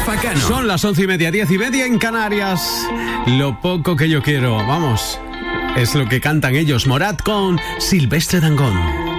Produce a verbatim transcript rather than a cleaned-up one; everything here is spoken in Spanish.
Facano. Son las once y media, diez y media en Canarias. Lo poco que yo quiero, vamos, es lo que cantan ellos. Morat con Silvestre Dangond.